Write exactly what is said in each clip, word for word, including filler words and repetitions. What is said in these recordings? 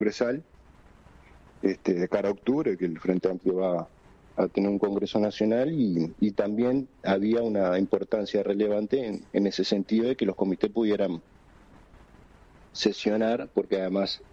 congresal, este, de cara a octubre, que el Frente Amplio va a tener un Congreso Nacional, y, y también había una importancia relevante en, en ese sentido de que los comités pudieran sesionar, porque además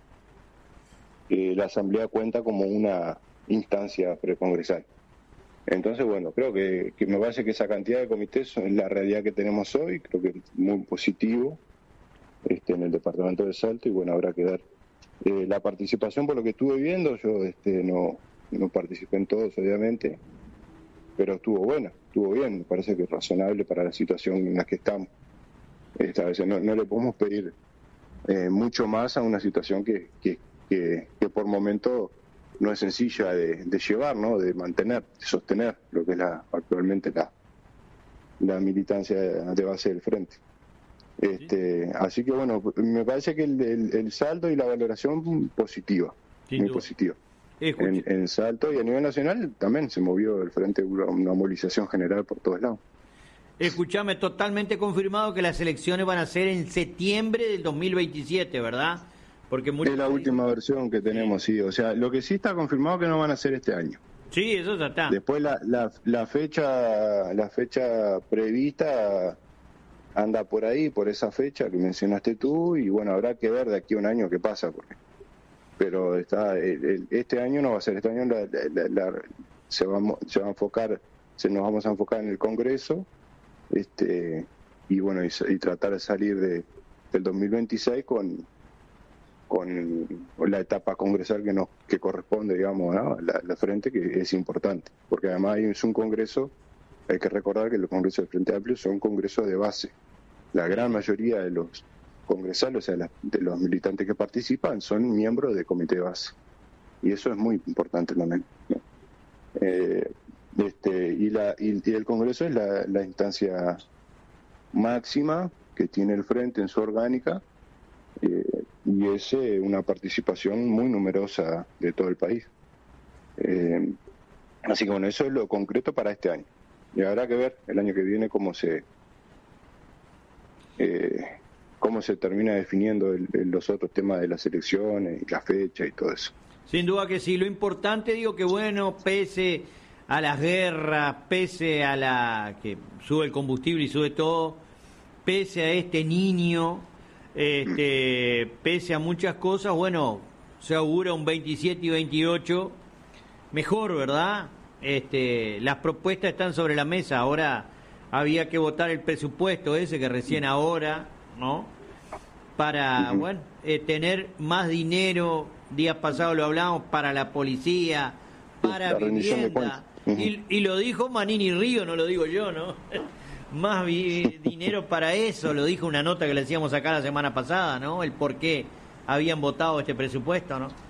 eh, la Asamblea cuenta como una instancia precongresal. Entonces, bueno, creo que, que me parece que esa cantidad de comités es la realidad que tenemos hoy, creo que es muy positivo este, en el departamento de Salto, y bueno, habrá que dar eh, la participación. Por lo que estuve viendo, yo este, no, no participé en todos, obviamente, pero estuvo buena, estuvo bien, me parece que es razonable para la situación en la que estamos. Esta vez no, no le podemos pedir eh, mucho más a una situación que, que, que, que por momento no es sencilla de, de llevar, ¿no? De mantener, de sostener lo que es la, actualmente la, la militancia de base del Frente. Este, ¿Sí? Así que bueno, me parece que el, el, el saldo y la valoración positiva, Sin muy duda. positiva. En, en Salto y a nivel nacional también se movió el Frente, una, una movilización general por todos lados. Escuchame, totalmente confirmado que las elecciones van a ser en septiembre del dos mil veintisiete, ¿verdad? Porque es la última versión que tenemos, sí. O sea, lo que sí está confirmado que no van a ser este año. Sí, eso ya está. Después la, la, la fecha la fecha prevista anda por ahí, por esa fecha que mencionaste tú, y bueno, habrá que ver de aquí a un año qué pasa, porque pero está el, el, este año no va a ser, este año la, la, la, la, se, va, se va a enfocar, se nos vamos a enfocar en el Congreso, este y bueno, y, y tratar de salir de, del dos mil veintiséis con con la etapa congresal que nos que corresponde, digamos, ¿no? la, la Frente, que es importante, porque además es un congreso, hay que recordar que los congresos del Frente Amplio son congresos de base. La gran mayoría de los congresales, o sea, la, de los militantes que participan, son miembros del comité de base, y eso es muy importante también, ¿no? Eh, este y la y, y el Congreso es la, la instancia máxima que tiene el Frente en su orgánica, eh, y es eh, una participación muy numerosa de todo el país. Eh, así que bueno, eso es lo concreto para este año, y habrá que ver el año que viene cómo se eh, cómo se termina definiendo el, el, los otros temas de las elecciones y la fecha y todo eso. Sin duda que sí. Lo importante, digo, que bueno, pese a las guerras, pese a la que sube el combustible y sube todo, pese a este niño, este, pese a muchas cosas, bueno, se augura un veintisiete y veintiocho mejor, ¿verdad? Este, las propuestas están sobre la mesa. Ahora había que votar el presupuesto ese que recién ahora, ¿no? Para, uh-huh. bueno, eh, tener más dinero, días pasados lo hablamos, para la policía, para la vivienda, uh-huh. y, y lo dijo Manini Río, no lo digo yo, ¿no? Más vi- dinero para eso, lo dijo una nota que le hacíamos acá la semana pasada, ¿no? El por qué habían votado este presupuesto, ¿no?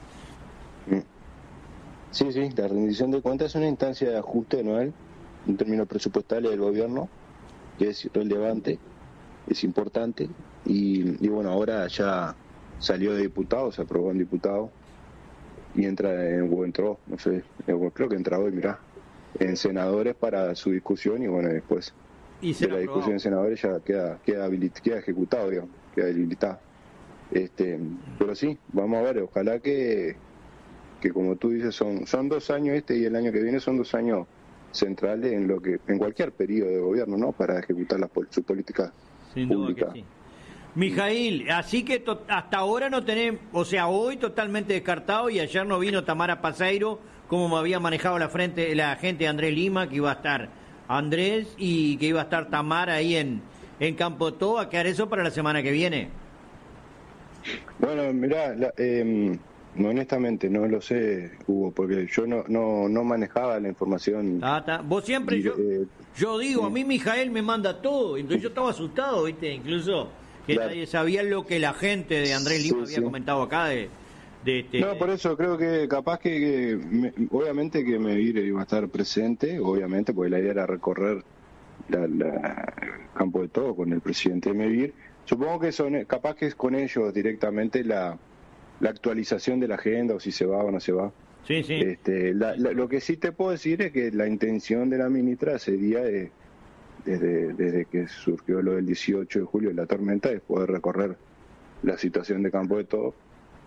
Sí, sí, la rendición de cuentas es una instancia de ajuste anual en términos presupuestales del gobierno, que es relevante, es importante, y, y bueno, ahora ya salió de diputado, se aprobó en diputado, y entra en, o entró, no sé, creo que entra hoy, mirá, en senadores para su discusión, y bueno, después y se de la discusión en senadores ya queda queda, habilit- queda ejecutado, digamos, queda habilitado. Este, pero sí, vamos a ver, ojalá que, que como tú dices, son son dos años este y el año que viene son dos años centrales en lo que en cualquier periodo de gobierno, ¿no? Para ejecutar la, su política Sin pública. duda que sí. Mijail, así que to- hasta ahora no tenemos, o sea, hoy totalmente descartado, y ayer no vino Tamara Paseiro, como me había manejado la frente la gente de Andrés Lima, que iba a estar Andrés y que iba a estar Tamara ahí en, en Campo Todo, a quedar eso para la semana que viene. Bueno, mirá, la, eh, honestamente no lo sé, Hugo, porque yo no no, no manejaba la información. Ah, ta. Vos siempre, yo, eh, yo digo, sí. A mí Mijael me manda todo, entonces yo estaba asustado, ¿viste? Incluso que Claro. nadie sabía lo que la gente de Andrés Lima Sí, había sí. comentado acá de... de este... No, por eso creo que capaz que, que me, obviamente que Medir iba a estar presente, obviamente, porque la idea era recorrer la, la el Campo de Todo con el presidente de Medir. Supongo que son, capaz que es con ellos directamente la, la actualización de la agenda, o si se va o no se va. Sí, sí. Este, la, la, lo que sí te puedo decir es que la intención de la ministra sería, de, desde, desde que surgió lo del dieciocho de julio, la tormenta, es poder recorrer la situación de Campo de Todo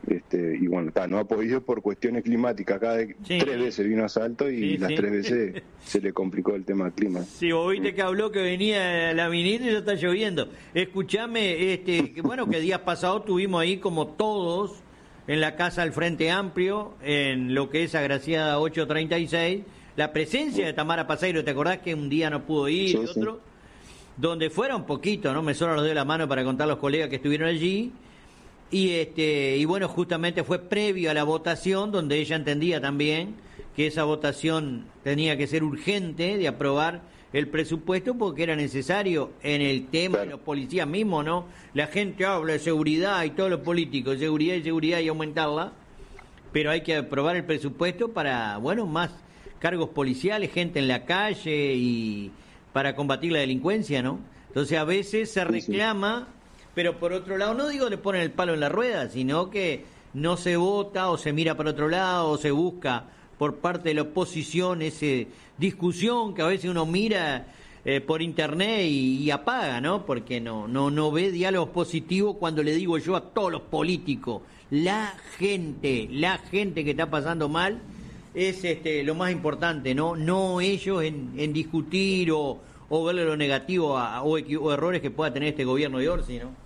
Este, y bueno, ta, no ha podido por cuestiones climáticas. Cada vez, sí. tres veces vino a Salto y sí, las sí. tres veces se le complicó el tema del clima. Sí, vos viste que habló que venía la minita y ya está lloviendo. Escuchame, este, que bueno, que días pasados tuvimos ahí como todos en la casa del Frente Amplio, en lo que es Agraciada ocho treinta y seis, la presencia de Tamara Paseiro. ¿Te acordás que un día no pudo ir, sí, otro? Sí. Donde fuera un poquito, ¿no? Me solo los doy la mano para contar a los colegas que estuvieron allí. Y este y bueno, justamente fue previo a la votación, donde ella entendía también que esa votación tenía que ser urgente de aprobar el presupuesto porque era necesario en el tema claro. de los policías mismos, ¿no? La gente habla de seguridad y todos los políticos, seguridad y seguridad y aumentarla, pero hay que aprobar el presupuesto para, bueno, más cargos policiales, gente en la calle y para combatir la delincuencia, ¿no? Entonces a veces se reclama... Pero por otro lado, no digo le ponen el palo en la rueda, sino que no se vota o se mira para otro lado o se busca por parte de la oposición esa discusión que a veces uno mira eh, por internet y, y apaga, ¿no? Porque no, no, no ve diálogos positivos cuando le digo yo a todos los políticos, la gente, la gente que está pasando mal es este lo más importante, ¿no? No ellos en, en discutir o... o verle lo negativo a, o, o errores que pueda tener este gobierno de Orsi, ¿no?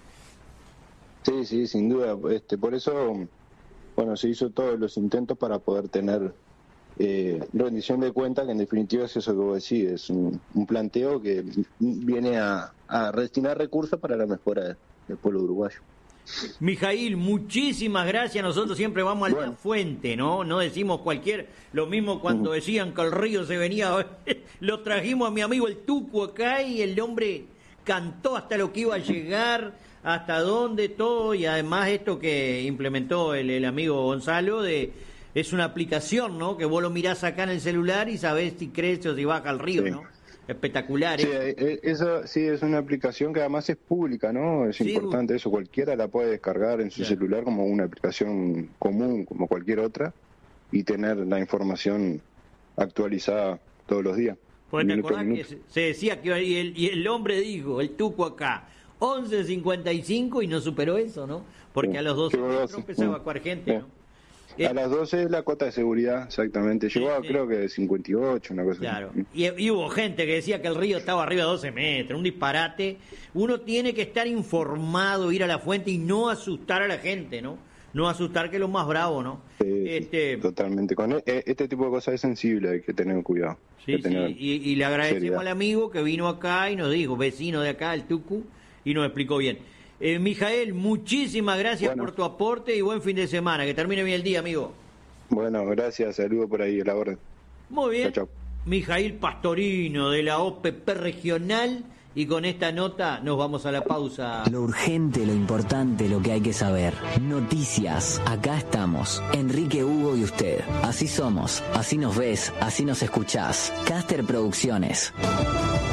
Sí, sí, sin duda. Este, por eso, bueno, se hizo todos los intentos para poder tener eh, rendición de cuentas, que en definitiva es eso que vos decís, es un, un planteo que viene a, a destinar recursos para la mejora del pueblo uruguayo. Mijail, muchísimas gracias. Nosotros siempre vamos a bueno. la fuente, ¿no? No decimos cualquier... Lo mismo cuando uh-huh. decían que el río se venía... Lo trajimos a mi amigo el Tucu acá y el hombre cantó hasta lo que iba a llegar, hasta dónde, todo. Y además esto que implementó el, el amigo Gonzalo, de es una aplicación, ¿no? Que vos lo mirás acá en el celular y sabés si crece o si baja al río, sí. ¿no? Espectacular. Sí, ¿eh? eso sí es una aplicación que además es pública, ¿no? Es sí, importante eso, cualquiera la puede descargar en su claro. celular como una aplicación común, como cualquier otra, y tener la información actualizada todos los días. Pues te acordás que se, se decía que y el, y el hombre dijo, el Tuco acá, once cincuenta y cinco y no superó eso, ¿no? Porque sí, a los doce metros empezó a evacuar gente, sí. ¿no? A las doce es la cuota de seguridad, exactamente. Llegó a, sí, sí. creo que cincuenta y ocho, una cosa claro. así. Y, y hubo gente que decía que el río estaba arriba de doce metros, un disparate. Uno tiene que estar informado, ir a la fuente y no asustar a la gente, ¿no? No asustar, que es lo más bravo, ¿no? Sí, este... totalmente. Con este tipo de cosas es sensible, hay que tener cuidado. Sí, sí. Y, y le agradecemos seriedad. Al amigo que vino acá y nos dijo, vecino de acá, el Tucu, y nos explicó bien. Eh, Mijail, muchísimas gracias bueno. por tu aporte y buen fin de semana. Que termine bien el día, amigo. Bueno, gracias. Saludo por ahí a la orden. Muy bien. Chau, chau. Mijail Pastorino de la O P P regional. Y con esta nota nos vamos a la pausa. Lo urgente, lo importante, lo que hay que saber. Noticias. Acá estamos. Enrique, Hugo y usted. Así somos. Así nos ves. Así nos escuchás. Caster Producciones.